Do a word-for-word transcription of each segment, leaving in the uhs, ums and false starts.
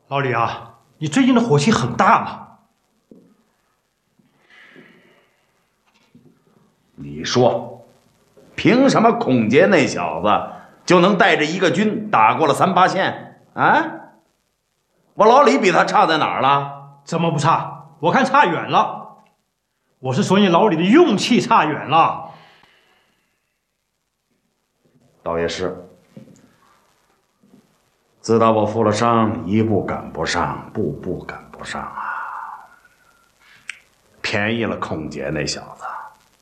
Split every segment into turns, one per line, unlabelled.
老李啊，你最近的火气很大嘛？
你说，凭什么孔杰那小子就能带着一个军打过了三八线啊？我老李比他差在哪儿了？
怎么不差？我看差远了。我是说你老李的勇气差远了。
倒也是。自打我负了伤，一步赶不上，步步赶不上啊！便宜了孔杰那小子。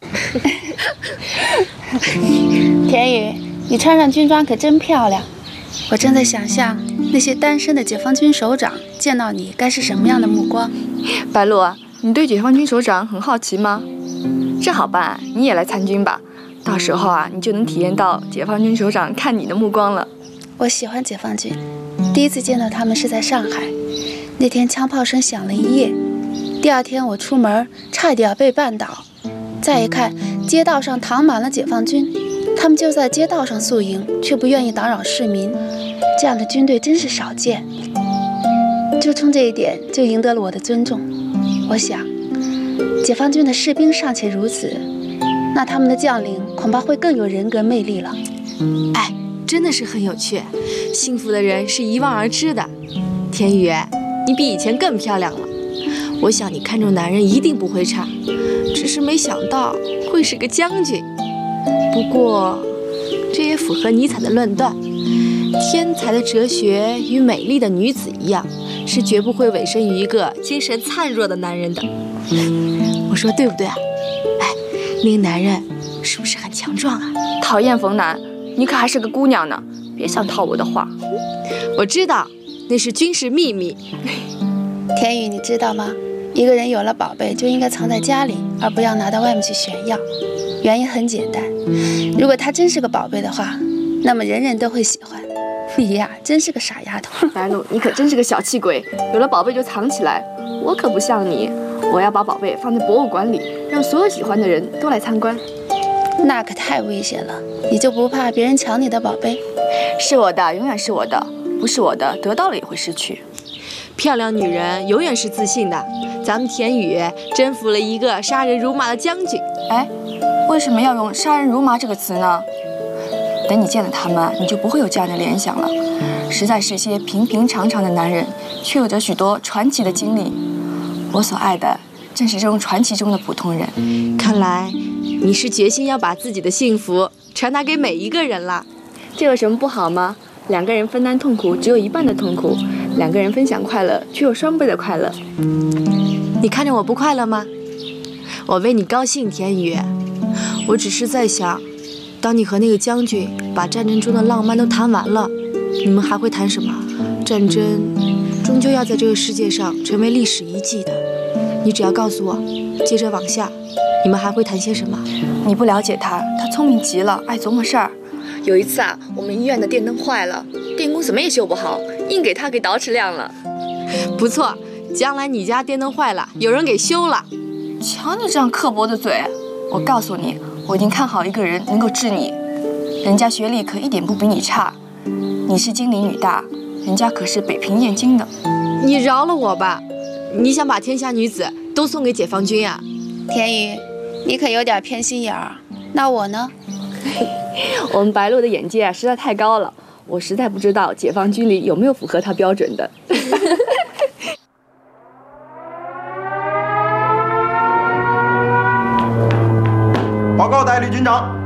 田雨，你穿上军装可真漂亮。我正在想象那些单身的解放军首长见到你该是什么样的目光。
白露，你对解放军首长很好奇吗？这好办，你也来参军吧。到时候啊，你就能体验到解放军首长看你的目光了。
我喜欢解放军，第一次见到他们是在上海，那天枪炮声响了一夜，第二天我出门差一点被绊倒，再一看街道上躺满了解放军，他们就在街道上宿营，却不愿意打扰市民，这样的军队真是少见。就冲这一点就赢得了我的尊重。我想，解放军的士兵尚且如此，那他们的将领恐怕会更有人格魅力了。
哎，真的是很有趣，幸福的人是一望而知的。田雨，你比以前更漂亮了。我想你看中男人一定不会差，只是没想到会是个将军。不过，这也符合尼采的论断：天才的哲学与美丽的女子一样，是绝不会委身于一个精神灿弱的男人的。我说对不对啊？哎，那个男人是不是很强壮啊？
讨厌冯楠，你可还是个姑娘呢，别想套我的话。
我知道，那是军事秘密。
田雨，你知道吗？一个人有了宝贝就应该藏在家里，而不要拿到外面去炫耀。原因很简单，如果他真是个宝贝的话，那么人人都会喜欢。你呀，真是个傻丫头。
白露，你可真是个小气鬼，有了宝贝就藏起来。我可不像你，我要把宝贝放在博物馆里，让所有喜欢的人都来参观。
那可太危险了，你就不怕别人抢你的宝贝？
是我的，永远是我的；不是我的，得到了也会失去。
漂亮女人永远是自信的。咱们田雨征服了一个杀人如麻的将军。
哎，为什么要用杀人如麻这个词呢？等你见了他们，你就不会有这样的联想了。实在是一些平平常常的男人，却有着许多传奇的经历。我所爱的正是这种传奇中的普通人。
看来你是决心要把自己的幸福传达给每一个人了。
这有什么不好吗？两个人分担痛苦，只有一半的痛苦；两个人分享快乐，却有双倍的快乐。
你看着我不快乐吗？我为你高兴，田雨。我只是在想，当你和那个将军把战争中的浪漫都谈完了，你们还会谈什么？战争终究要在这个世界上成为历史遗迹的。你只要告诉我，接着往下，你们还会谈些什么？
你不了解他，他聪明极了，爱琢磨事儿。有一次啊，我们医院的电灯坏了，电工怎么也修不好，硬给他给捯饬亮了。
不错，将来你家电灯坏了，有人给修了。
瞧你这样刻薄的嘴！我告诉你，我已经看好一个人能够治你，人家学历可一点不比你差。你是金陵女大，人家可是北平燕京的。
你饶了我吧！你想把天下女子都送给解放军啊？
田雨，你可有点偏心眼儿。那我呢？
我们白露的眼界啊实在太高了，我实在不知道解放军里有没有符合他标准的。
报告代理军长，